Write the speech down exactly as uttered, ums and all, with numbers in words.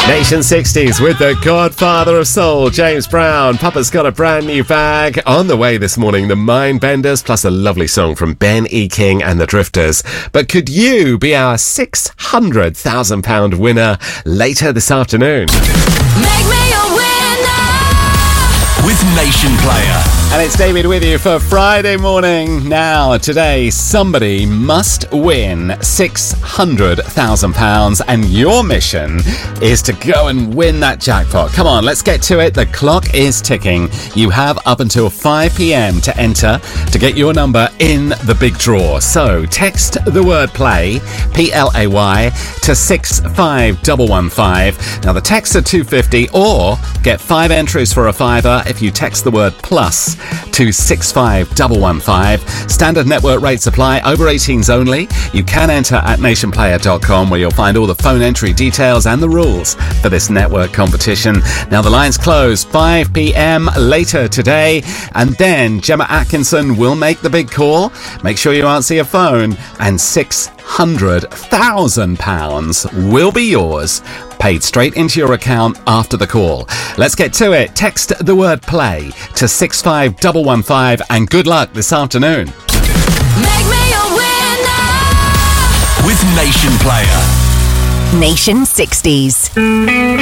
Nation sixties with the godfather of soul, James Brown. Papa's got a brand new bag. On the way this morning, the Mindbenders, plus a lovely song from Ben E. King and the Drifters. But could you be our six hundred thousand pounds winner later this afternoon? Make me a winner with Nation Player. And it's David with you for Friday morning. Now, today, somebody must win six hundred thousand pounds, and your mission is to go and win that jackpot. Come on, let's get to it. The clock is ticking. You have up until five p.m. to enter to get your number in the big draw. So, text the word play, P L A Y, to six five one one five. Now, the texts are two fifty, or get five entries for a fiver if you text the word plus to six five one one five. Standard network rates apply. Over eighteens only. You can enter at nation player dot com, where you'll find all the phone entry details and the rules for this network competition. Now, the lines close five p.m. later today, and then Gemma Atkinson will make the big call. Make sure you answer your phone, and six hundred thousand pounds will be yours, paid straight into your account after the call. Let's get to it. Text the word play to six five one one five, and good luck this afternoon. Make me a winner with Nation Player. Nation sixties.